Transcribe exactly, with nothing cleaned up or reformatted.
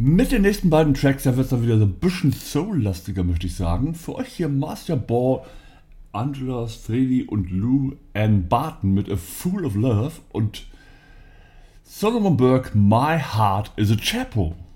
Mit den nächsten beiden Tracks, da wird es dann wieder so ein bisschen soul-lastiger, möchte ich sagen. Für euch hier Master Ball, Angela Strelly und Lou Ann Barton mit A Fool of Love und Solomon Burke, My Heart is a Chapo.